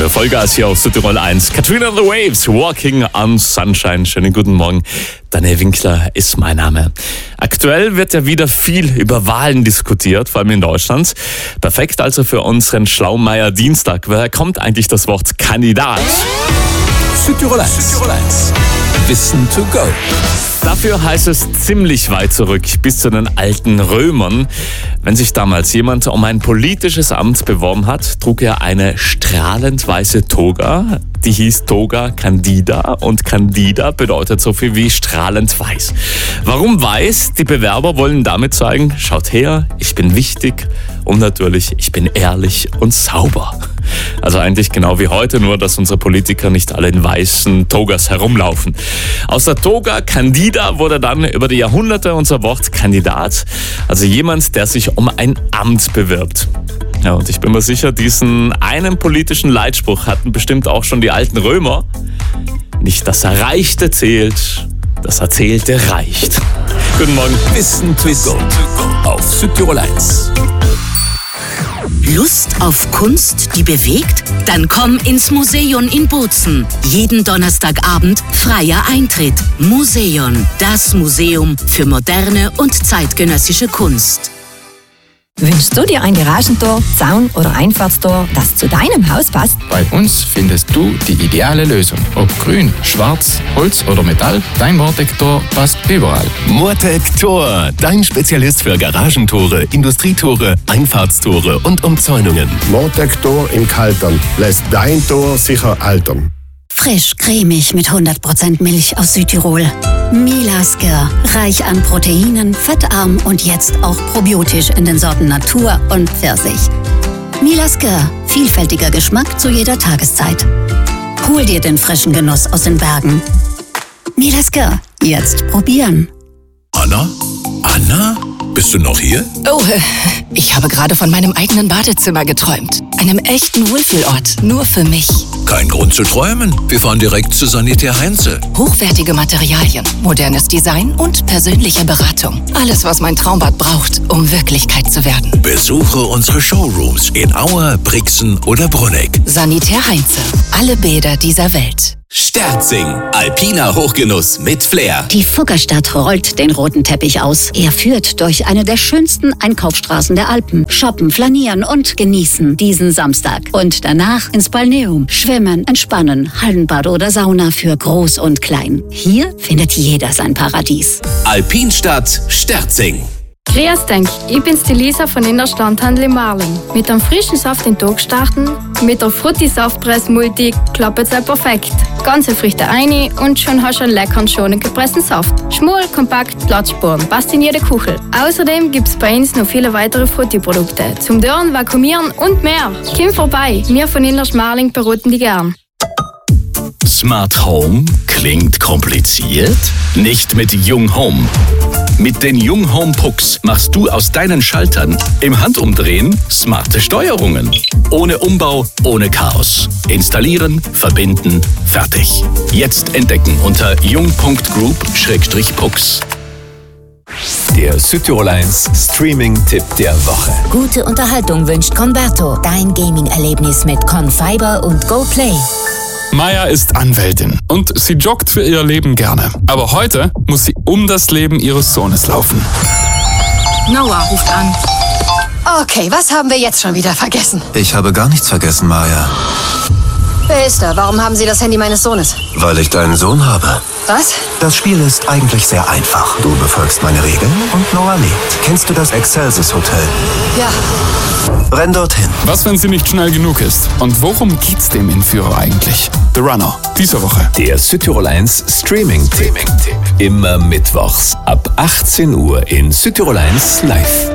Vollgas hier auf Südtirol 1. Katrina the Waves, Walking on Sunshine. Schönen guten Morgen. Daniel Winkler ist mein Name. Aktuell wird ja wieder viel über Wahlen diskutiert, vor allem in Deutschland. Perfekt also für unseren Schlaumeier-Dienstag. Woher kommt eigentlich das Wort Kandidat? Südtirol 1. Wissen to go. Dafür heißt es ziemlich weit zurück, bis zu den alten Römern. Wenn sich damals jemand um ein politisches Amt beworben hat, trug er eine strahlend weiße Toga. Die hieß Toga Candida und Candida bedeutet so viel wie strahlend weiß. Warum weiß? Die Bewerber wollen damit zeigen, schaut her, ich bin wichtig und natürlich, ich bin ehrlich und sauber. Also eigentlich genau wie heute, nur dass unsere Politiker nicht alle in weißen Togas herumlaufen. Aus der Toga Candida wurde dann über die Jahrhunderte unser Wort Kandidat, also jemand, der sich um ein Amt bewirbt. Ja, und ich bin mir sicher, diesen einen politischen Leitspruch hatten bestimmt auch schon die alten Römer. Nicht das Erreichte zählt, das Erzählte reicht. Guten Morgen. Wissen to go auf Südtirol 1. Lust auf Kunst, die bewegt? Dann komm ins Museum in Bozen. Jeden Donnerstagabend freier Eintritt. Museum, das Museum für moderne und zeitgenössische Kunst. Wünschst du dir ein Garagentor, Zaun oder Einfahrtstor, das zu deinem Haus passt? Bei uns findest du die ideale Lösung. Ob grün, schwarz, Holz oder Metall, dein Mortec-Tor passt überall. Mortec-Tor, dein Spezialist für Garagentore, Industrietore, Einfahrtstore und Umzäunungen. Mortec-Tor in Kaltern lässt dein Tor sicher altern. Frisch, cremig mit 100% Milch aus Südtirol. Milasker, reich an Proteinen, fettarm und jetzt auch probiotisch in den Sorten Natur und Pfirsich. Milasker, vielfältiger Geschmack zu jeder Tageszeit. Hol dir den frischen Genuss aus den Bergen. Milasker, jetzt probieren. Anna? Anna? Bist du noch hier? Oh, ich habe gerade von meinem eigenen Badezimmer geträumt. Einem echten Wohlfühlort, nur für mich. Kein Grund zu träumen. Wir fahren direkt zu Sanitär Heinze. Hochwertige Materialien, modernes Design und persönliche Beratung. Alles, was mein Traumbad braucht, um Wirklichkeit zu werden. Besuche unsere Showrooms in Auer, Brixen oder Brunegg. Sanitär Heinze. Alle Bäder dieser Welt. Sterzing, alpiner Hochgenuss mit Flair. Die Fuggerstadt rollt den roten Teppich aus. Er führt durch eine der schönsten Einkaufsstraßen der Alpen. Shoppen, flanieren und genießen diesen Samstag. Und danach ins Balneum. Schwimmen, entspannen, Hallenbad oder Sauna für Groß und Klein. Hier findet jeder sein Paradies. Alpinstadt Sterzing. Grüß dich, ich bin's die Lisa von in der Standhandel in Marlen. Mit einem frischen Saft in den Tag starten, mit der Frutti-Saftpress Multi klappt es perfekt. Ganze Früchte rein und schon hast du einen leckeren, schonend gepressten Saft. Schmal, kompakt, Platzspuren, passt in jede Kuchel. Außerdem gibt's bei uns noch viele weitere Frutti-Produkte. Zum Dörren, Vakuumieren und mehr. Komm vorbei, wir von in der Schmarling beraten dich gern. Smart Home klingt kompliziert? Nicht mit Jung Home. Mit den Jung Home Pucks machst du aus deinen Schaltern im Handumdrehen smarte Steuerungen. Ohne Umbau, ohne Chaos. Installieren, verbinden, fertig. Jetzt entdecken unter jung.group/pucks. Der Südtirol 1 Streaming-Tipp der Woche. Gute Unterhaltung wünscht Converto. Dein Gaming-Erlebnis mit Confiber und GoPlay. Maya ist Anwältin und sie joggt für ihr Leben gerne. Aber heute muss sie um das Leben ihres Sohnes laufen. Noah ruft an. Okay, was haben wir jetzt schon wieder vergessen? Ich habe gar nichts vergessen, Maya. Wer ist da? Warum haben Sie das Handy meines Sohnes? Weil ich deinen Sohn habe. Was? Das Spiel ist eigentlich sehr einfach. Du befolgst meine Regeln und Noah lebt. Kennst du das Excelsis Hotel? Ja. Renn dorthin. Was, wenn sie nicht schnell genug ist? Und worum geht's dem Entführer eigentlich? The Runner, diese Woche. Der Südtirol 1 Streaming-Tipp. Immer mittwochs ab 18 Uhr in Südtirol 1 live.